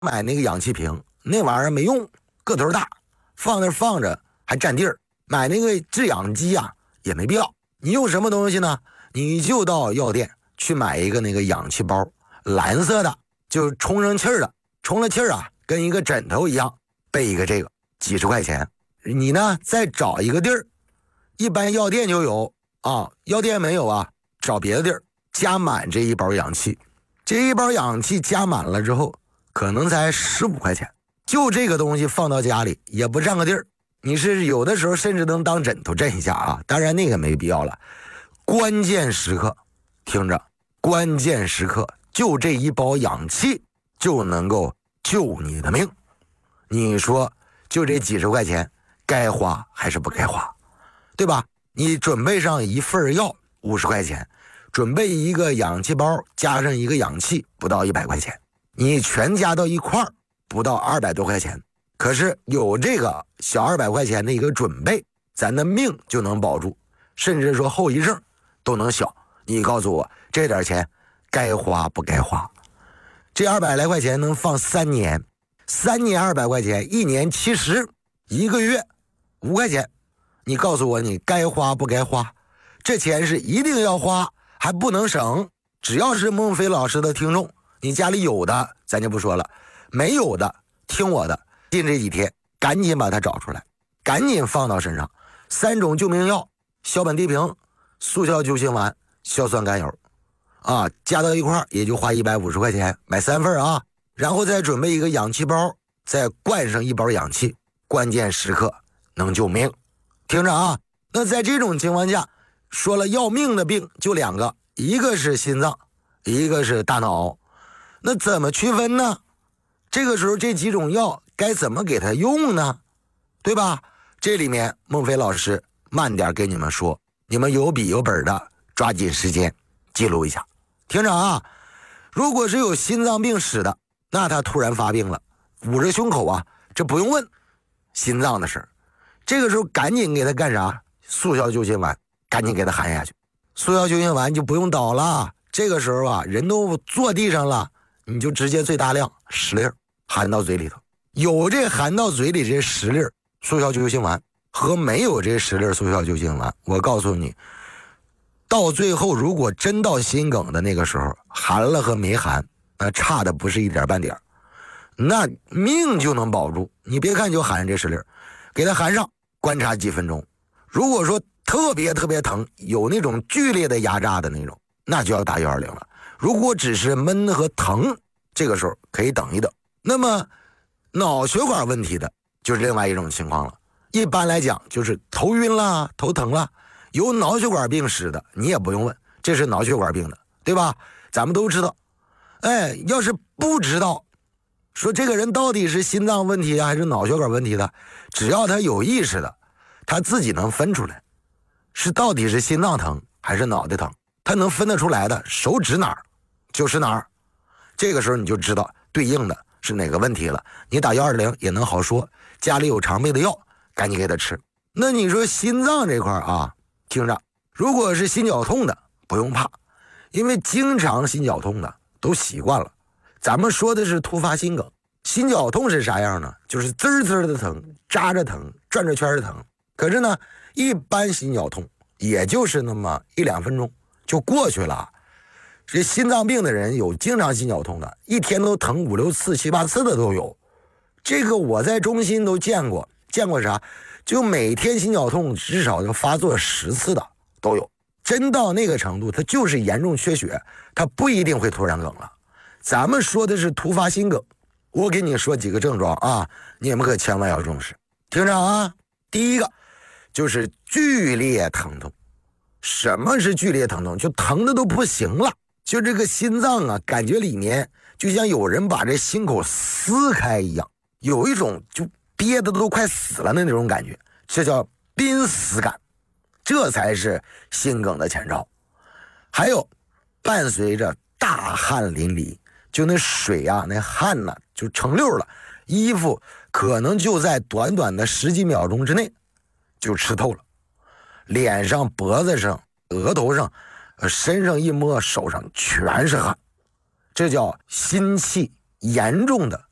买那个氧气瓶，那玩意儿没用，个头大，放那放着还占地儿。买那个制氧机啊也没必要。你用什么东西呢？你就到药店去买一个那个氧气包，蓝色的，就充上气儿的，充了气儿啊，跟一个枕头一样，备一个这个，几十块钱。你呢再找一个地儿，一般药店就有啊，药店没有啊，找别的地儿加满这一包氧气。这一包氧气加满了之后，可能才15块钱。就这个东西放到家里也不占个地儿，你是有的时候甚至能当枕头枕一下啊，当然那个没必要了。关键时刻，听着，关键时刻就这一包氧气就能够救你的命。你说就这几十块钱该花还是不该花，对吧？你准备上一份药50块钱，准备一个氧气包加上一个氧气不到100块钱，你全加到一块儿不到200多块钱。可是有这个小200块钱的一个准备，咱的命就能保住，甚至说后遗症都能小。你告诉我这点钱该花不该花？这200来块钱能放3年，3年200块钱，1年70，一个月5块钱，你告诉我你该花不该花？这钱是一定要花，还不能省。只要是孟非老师的听众，你家里有的咱就不说了，没有的听我的，近这几天赶紧把它找出来，赶紧放到身上。3种救命药：硝苯地平、速效救心丸、硝酸甘油啊，加到一块也就花150块钱，买3份啊。然后再准备一个氧气包，再灌上一包氧气，关键时刻能救命。听着啊，那在这种情况下，说了要命的病就2个，一个是心脏，一个是大脑。那怎么区分呢？这个时候这几种药该怎么给它用呢？对吧？这里面孟非老师慢点跟你们说，你们有笔有本的抓紧时间记录一下。听着啊，如果是有心脏病史的，那他突然发病了，捂着胸口啊，这不用问，心脏的事儿。这个时候赶紧给他干啥？速效救心丸，赶紧给他含下去。速效救心丸就不用倒了，这个时候啊，人都坐地上了，你就直接最大量10粒含到嘴里头。有这含到嘴里这10粒速效救心丸和没有这10粒速效救心丸，我告诉你，到最后如果真到心梗的那个时候，含了和没含，那差的不是一点半点，那命就能保住。你别看就含这10粒，给它含上，观察几分钟。如果说特别疼，有那种剧烈的压榨的那种，那就要打120了。如果只是闷和疼，这个时候可以等一等。那么脑血管问题的就是另外一种情况了。一般来讲就是头晕啦、头疼啦，有脑血管病史的你也不用问，这是脑血管病的，对吧？咱们都知道。要是不知道说这个人到底是心脏问题还是脑血管问题的，只要他有意识的，他自己能分出来是到底是心脏疼还是脑袋疼，他能分得出来的，手指哪儿就是哪儿。这个时候你就知道对应的是哪个问题了。你打120也能好说，家里有常备的药赶紧给他吃。那你说心脏这块啊，听着，如果是心绞痛的不用怕，因为经常心绞痛的都习惯了。咱们说的是突发心梗，心绞痛是啥样呢？就是滋滋的疼，扎着疼，转着圈的疼。可是呢，一般心绞痛也就是那么1-2分钟就过去了。这心脏病的人有经常心绞痛的，一天都疼5、6次、7、8次的都有。这个我在中心都见过啥？就每天心绞痛至少要发作10次的都有。真到那个程度，它就是严重缺血，它不一定会突然梗了。咱们说的是突发心梗，我给你说几个症状啊，你们可千万要重视。听着啊，第一个就是剧烈疼痛。什么是剧烈疼痛？就疼的都不行了，就这个心脏啊，感觉里面就像有人把这心口撕开一样，有一种就憋的都快死了的那种感觉，这叫濒死感，这才是心梗的前兆。还有伴随着大汗淋漓，就那水啊，那汗呢就成溜了，衣服可能就在短短的10几秒钟之内就湿透了，脸上、脖子上、额头上、身上一摸，手上全是汗，这叫心气严重的